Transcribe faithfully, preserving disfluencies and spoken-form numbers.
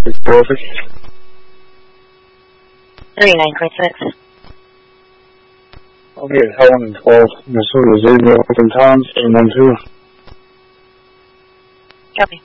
It's perfect. thirty-nine point six. I'll get Helen and twelve. Minnesota Zebra, Open Towns, eight one two. Copy.